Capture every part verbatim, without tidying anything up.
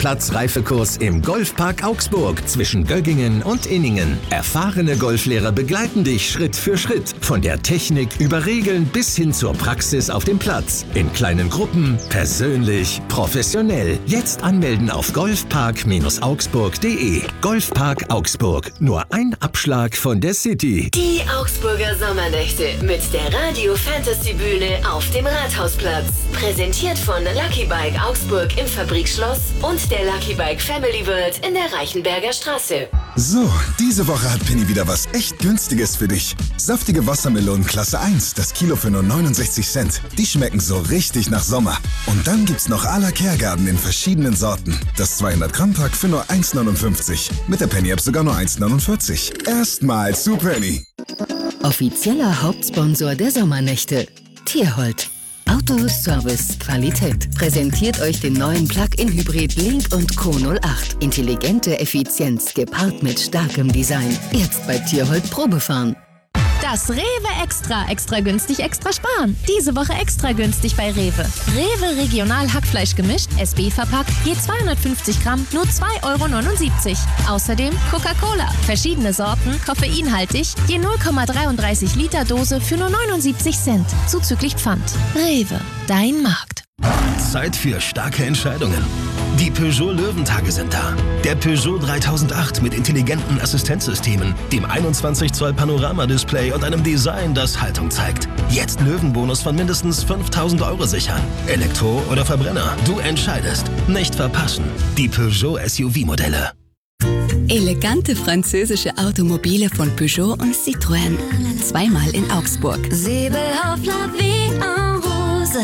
Platz-Reifekurs im Golfpark Augsburg zwischen Göggingen und Inningen. Erfahrene Golflehrer begleiten dich Schritt für Schritt. Von der Technik über Regeln bis hin zur Praxis auf dem Platz. In kleinen Gruppen, persönlich, professionell. Jetzt anmelden auf golfpark augsburg punkt de. Golfpark Augsburg. Nur ein Abschlag von der City. Die Augsburger Sommernächte mit der Radio Fantasy Bühne auf dem Rathausplatz. Präsentiert von Lucky Bike Augsburg im Fabrikschloss und der Lucky Bike Family World in der Reichenberger Straße. So, diese Woche hat Penny wieder was echt Günstiges für dich. Saftige Wassermelonen Klasse eins, das Kilo für nur neunundsechzig Cent. Die schmecken so richtig nach Sommer. Und dann gibt's noch à la Kehrgarten in verschiedenen Sorten. Das zweihundert Gramm Pack für nur eins neunundfünfzig. Mit der Penny App sogar nur eins neunundvierzig. Erstmal zu Penny. Offizieller Hauptsponsor der Sommernächte. Tierhold. Auto, Service, Qualität. Präsentiert euch den neuen Plug-in-Hybrid Link und Co null acht. Intelligente Effizienz gepaart mit starkem Design. Jetzt bei Tierhold Probefahren. Das Rewe Extra. Extra günstig, extra sparen. Diese Woche extra günstig bei Rewe. Rewe Regional Hackfleisch gemischt, S B verpackt, je zweihundertfünfzig Gramm, nur zwei Euro neunundsiebzig. Außerdem Coca-Cola. Verschiedene Sorten, koffeinhaltig, je null Komma dreiunddreißig Liter Dose für nur neunundsiebzig Cent. Zuzüglich Pfand. Rewe, dein Markt. Zeit für starke Entscheidungen. Die Peugeot Löwentage sind da. Der Peugeot dreitausendacht mit intelligenten Assistenzsystemen, dem einundzwanzig Zoll Panoramadisplay und einem Design, das Haltung zeigt. Jetzt Löwenbonus von mindestens fünftausend Euro sichern. Elektro oder Verbrenner, du entscheidest. Nicht verpassen. Die Peugeot S U V-Modelle. Elegante französische Automobile von Peugeot und Citroën. Zweimal in Augsburg. Säbel auf la vie en rose.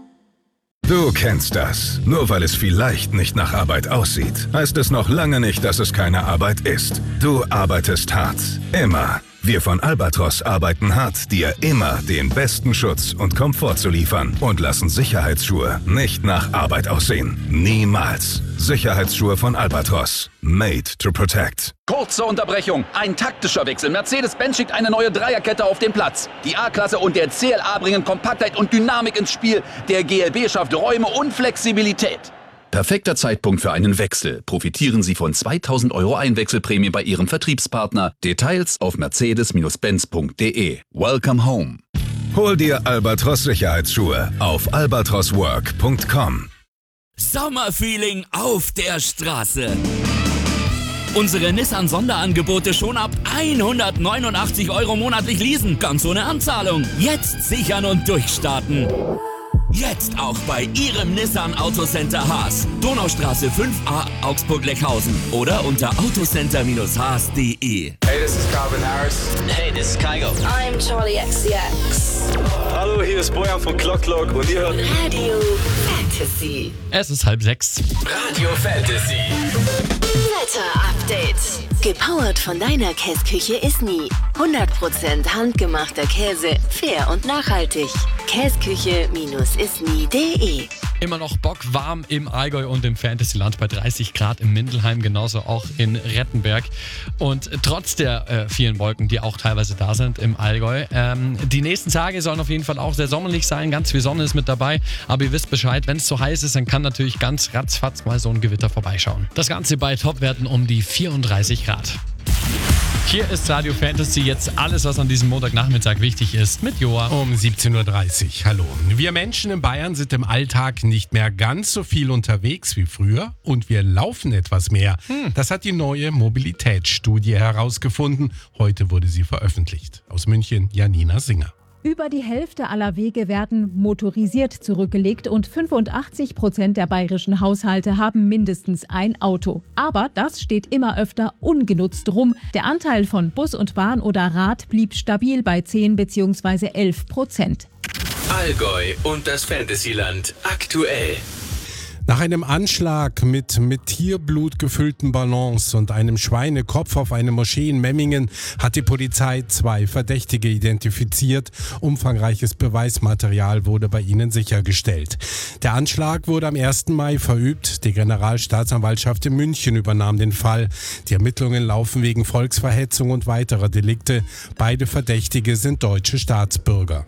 Du kennst das. Nur weil es vielleicht nicht nach Arbeit aussieht, heißt es noch lange nicht, dass es keine Arbeit ist. Du arbeitest hart. Immer. Wir von Albatros arbeiten hart, dir immer den besten Schutz und Komfort zu liefern und lassen Sicherheitsschuhe nicht nach Arbeit aussehen. Niemals. Sicherheitsschuhe von Albatros. Made to protect. Kurze Unterbrechung. Ein taktischer Wechsel. Mercedes-Benz schickt eine neue Dreierkette auf den Platz. Die A-Klasse und der C L A bringen Kompaktheit und Dynamik ins Spiel. Der G L B schafft Räume und Flexibilität. Perfekter Zeitpunkt für einen Wechsel. Profitieren Sie von zweitausend Euro Einwechselprämie bei Ihrem Vertriebspartner. Details auf mercedes Benz punkt de. Welcome home. Hol dir Albatros Sicherheitsschuhe auf albatros work punkt com. Sommerfeeling auf der Straße. Unsere Nissan-Sonderangebote schon ab hundertneunundachtzig Euro monatlich leasen. Ganz ohne Anzahlung. Jetzt sichern und durchstarten. Jetzt auch bei Ihrem Nissan Autocenter Haas. Donaustraße fünf a Augsburg-Leckhausen oder unter autocenter Haas punkt de. Hey, this is Calvin Harris. Hey, this is Kygo. I'm Charlie X C X. Hallo, hier ist Bojan von Clock Clock und ihr hört Radio Fantasy. Es ist halb sechs. Radio Fantasy. Wetter-Update. Gepowert von deiner Käsküche ist nie. hundert Prozent handgemachter Käse, fair und nachhaltig. Käsküche ist nie punkt de. Immer noch bockwarm im Allgäu und im Fantasyland bei dreißig Grad in Mindelheim, genauso auch in Rettenberg. Und trotz der äh, vielen Wolken, die auch teilweise da sind im Allgäu, ähm, die nächsten Tage sollen auf jeden Fall auch sehr sommerlich sein. Ganz viel Sonne ist mit dabei. Aber ihr wisst Bescheid, wenn es so heiß ist, dann kann natürlich ganz ratzfatz mal so ein Gewitter vorbeischauen. Das Ganze bei Topwerten um die vierunddreißig Grad. Hier ist Radio Fantasy, jetzt alles, was an diesem Montagnachmittag wichtig ist, mit Joa. Um siebzehn Uhr dreißig, hallo. Wir Menschen in Bayern sind im Alltag nicht mehr ganz so viel unterwegs wie früher und wir laufen etwas mehr. Hm. Das hat die neue Mobilitätsstudie herausgefunden. Heute wurde sie veröffentlicht. Aus München, Janina Singer. Über die Hälfte aller Wege werden motorisiert zurückgelegt und fünfundachtzig Prozent der bayerischen Haushalte haben mindestens ein Auto. Aber das steht immer öfter ungenutzt rum. Der Anteil von Bus und Bahn oder Rad blieb stabil bei zehn bzw. elf Prozent. Allgäu und das Fantasyland aktuell. Nach einem Anschlag mit, mit Tierblut gefüllten Ballons und einem Schweinekopf auf eine Moschee in Memmingen hat die Polizei zwei Verdächtige identifiziert. Umfangreiches Beweismaterial wurde bei ihnen sichergestellt. Der Anschlag wurde am ersten Mai verübt. Die Generalstaatsanwaltschaft in München übernahm den Fall. Die Ermittlungen laufen wegen Volksverhetzung und weiterer Delikte. Beide Verdächtige sind deutsche Staatsbürger.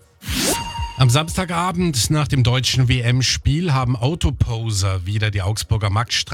Am Samstagabend nach dem deutschen W M-Spiel haben Autoposer wieder die Augsburger Maxstraße